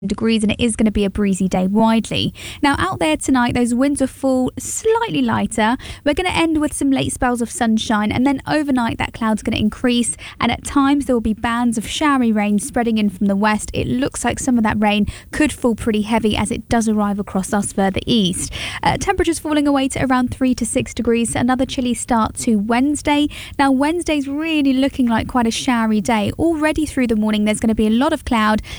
degrees, and it is going to be a breezy day widely. Now out there tonight, those winds will fall slightly lighter. We're going to end with some late spells of sunshine, and then overnight that cloud's going to increase, and at times there will be bands of showery rain spreading in from the west. It looks like some of that rain could fall pretty heavy as it does arrive across us further east. Temperatures falling away to around 3 to 6 degrees. Another chilly start to Wednesday. Now Wednesday's really looking like quite a showery day. Already through the morning there's going to be a lot of cloud,